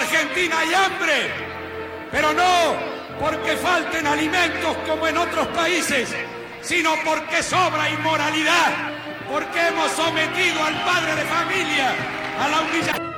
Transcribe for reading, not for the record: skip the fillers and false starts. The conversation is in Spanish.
Argentina hay hambre, pero no porque falten alimentos como en otros países, sino porque sobra inmoralidad, porque hemos sometido al padre de familia a la humillación.